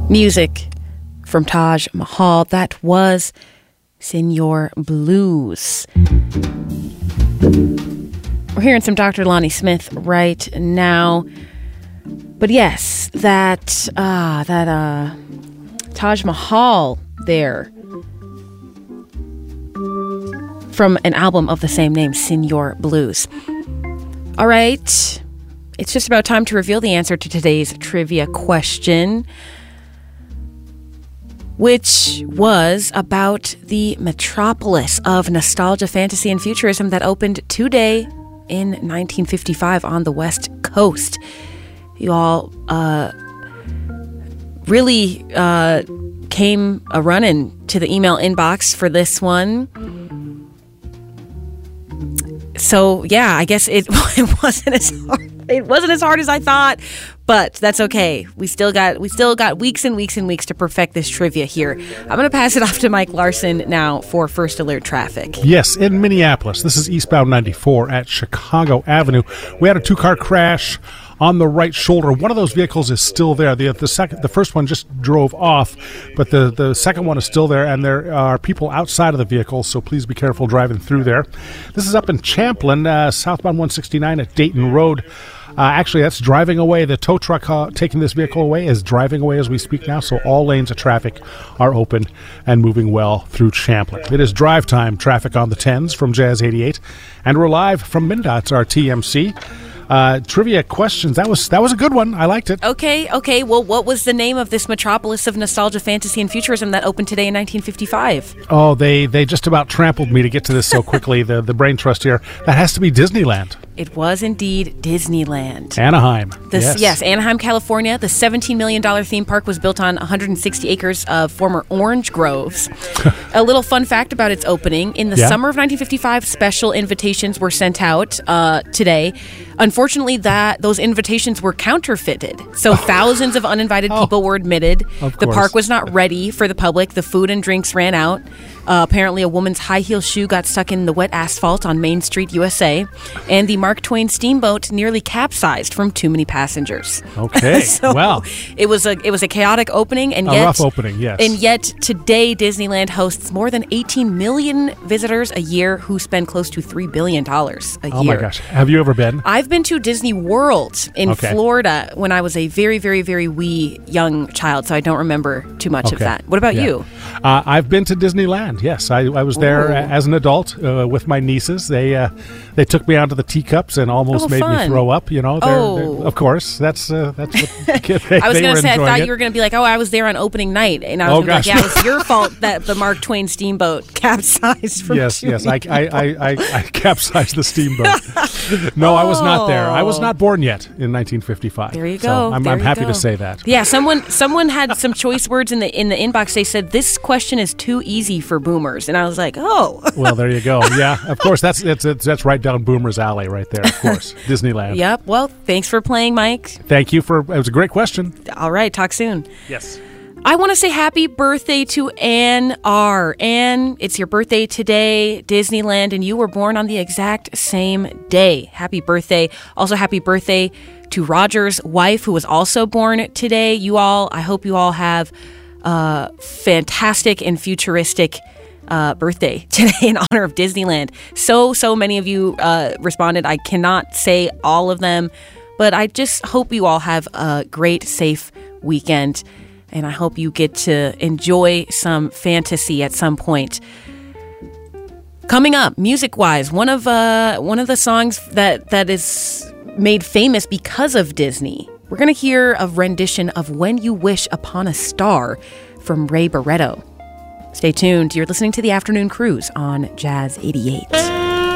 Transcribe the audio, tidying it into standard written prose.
Music from Taj Mahal. That was Senor Blues. We're hearing some Dr. Lonnie Smith right now. But yes, that Taj Mahal there from an album of the same name, Senor Blues. All right, it's just about time to reveal the answer to today's trivia question, which was about the metropolis of nostalgia, fantasy, and futurism that opened today in 1955 on the West Coast. You all really came a-running to the email inbox for this one. So, yeah, I guess it wasn't as hard. It wasn't as hard as I thought, but that's okay. We still got weeks and weeks and weeks to perfect this trivia here. I'm going to pass it off to Mike Larson now for First Alert Traffic. Yes, in Minneapolis. This is eastbound 94 at Chicago Avenue. We had a two-car crash on the right shoulder. One of those vehicles is still there. The first one just drove off, but the second one is still there, and there are people outside of the vehicle, so please be careful driving through there. This is up in Champlin, southbound 169 at Dayton Road. Actually, that's driving away. The tow truck taking this vehicle away is driving away as we speak now, so all lanes of traffic are open and moving well through Champlin. It is drive time traffic on the 10s from Jazz 88, and we're live from MnDOT's our TMC. Trivia questions. That was a good one. I liked it. Okay. Well, what was the name of this metropolis of nostalgia, fantasy, and futurism that opened today in 1955? Oh, they just about trampled me to get to this so quickly. the brain trust here. That has to be Disneyland. It was indeed Disneyland. Anaheim. Yes, Anaheim, California. The $17 million theme park was built on 160 acres of former orange groves. A little fun fact about its opening. In the summer of 1955, special invitations were sent out today. Unfortunately, those invitations were counterfeited. So thousands of uninvited people were admitted. The park was not ready for the public. The food and drinks ran out. Apparently, a woman's high heel shoe got stuck in the wet asphalt on Main Street, USA. And the Mark Twain steamboat nearly capsized from too many passengers. Okay, so wow. It was a chaotic opening. And a rough opening, yes. And yet, today, Disneyland hosts more than 18 million visitors a year who spend close to $3 billion a year. Oh, my gosh. Have you ever been? I've been to Disney World in Florida when I was a very, very, very wee young child, so I don't remember too much of that. What about you? I've been to Disneyland, yes. I was there as an adult with my nieces. They took me out to the teacups and almost made me throw up. You know, they're, of course, that's what they I was going to say, I thought it. you were going to be like, I was there on opening night, and I was going to be like, it was your fault that the Mark Twain steamboat capsized from Yes, I capsized the steamboat. No, I was not there. I was not born yet in 1955. There you go. So I'm happy to say that. Yeah, someone had some choice words in the inbox. They said this question is too easy for boomers, and I was like, oh. Well, there you go. Yeah, of course, that's right down Boomer's alley right there. Of course, Disneyland. Yep. Well, thanks for playing, Mike. Thank you it was a great question. All right, talk soon. Yes. I want to say happy birthday to Ann R. Ann, it's your birthday today, Disneyland, and you were born on the exact same day. Happy birthday. Also, happy birthday to Roger's wife, who was also born today. I hope you all have a fantastic and futuristic birthday today in honor of Disneyland. So many of you responded. I cannot say all of them, but I just hope you all have a great, safe weekend. And I hope you get to enjoy some fantasy at some point. Coming up, music-wise, one of the songs that is made famous because of Disney. We're going to hear a rendition of When You Wish Upon a Star from Ray Barretto. Stay tuned. You're listening to The Afternoon Cruise on Jazz 88.